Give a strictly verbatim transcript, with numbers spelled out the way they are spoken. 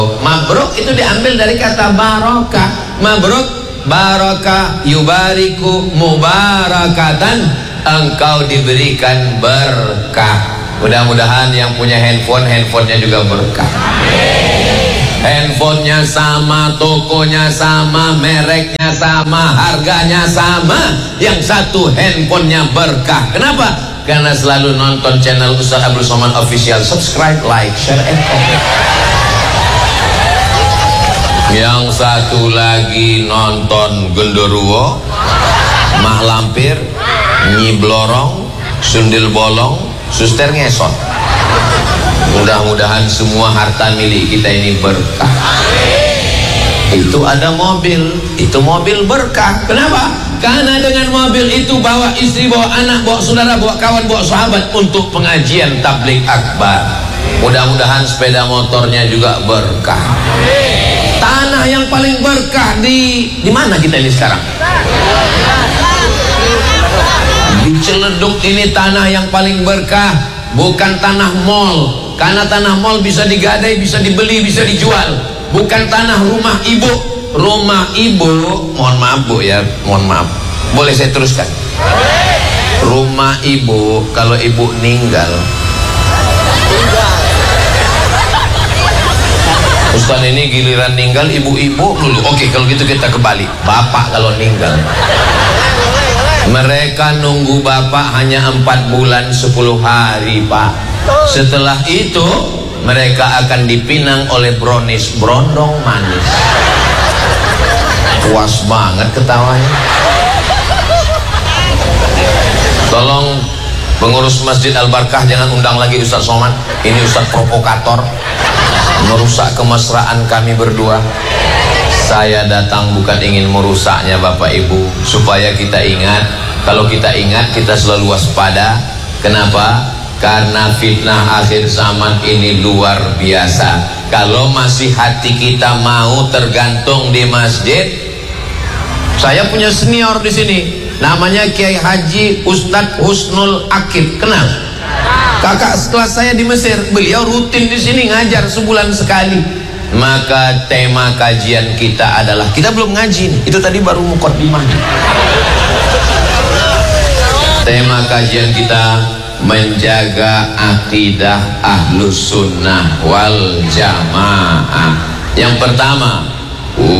Mabruk itu diambil dari kata barokah. Mabruk, barokah, yubariku, mubarakatan, engkau diberikan berkah. Mudah-mudahan yang punya handphone, handphonenya juga berkah. Handphonenya sama, tokonya sama, mereknya sama, harganya sama. Yang satu handphonenya berkah. Kenapa? Karena selalu nonton channel Ustaz Abdul Somad Official. Subscribe, like, share, and comment. Yang satu lagi nonton genderuwo, mah lampir, nyi blorong, sundil bolong, suster ngesot. Mudah-mudahan semua harta milik kita ini berkah. Itu ada mobil, itu mobil berkah. Kenapa? Karena dengan mobil itu bawa istri, bawa anak, bawa saudara, bawa kawan, bawa sahabat untuk pengajian tabligh akbar. Mudah-mudahan sepeda motornya juga berkah. Tanah yang paling berkah di di mana kita ini sekarang? Di Ciledug ini tanah yang paling berkah, bukan tanah mall. Karena tanah mall bisa digadai, bisa dibeli, bisa dijual. Bukan tanah rumah ibu. Rumah ibu, mohon maaf bu ya, mohon maaf. Boleh saya teruskan? Rumah ibu, kalau ibu meninggal, Ustaz ini giliran ninggal ibu-ibu dulu. Oke, kalau gitu kita kembali. Bapak kalau ninggal, mereka nunggu bapak hanya empat bulan sepuluh hari pak. Setelah itu mereka akan dipinang oleh brownies brondong manis. Puas banget ketawanya. Tolong pengurus Masjid Al-Barkah jangan undang lagi Ustaz Somad. Ini Ustaz provokator, merusak kemesraan kami berdua. Saya datang bukan ingin merusaknya Bapak Ibu, supaya kita ingat. Kalau kita ingat, kita selalu waspada. Kenapa? Karena fitnah akhir zaman ini luar biasa. Kalau masih hati kita mau tergantung di masjid. Saya punya senior di sini, namanya Kiai Haji Ustadz Husnul Akib. Kenal? Kakak sekelas saya di Mesir. Beliau rutin di sini ngajar sebulan sekali. Maka tema kajian kita adalah, kita belum ngaji nih, itu tadi baru mukadimah. Tema kajian kita menjaga akidah ahlus sunnah wal jamaah. Yang pertama,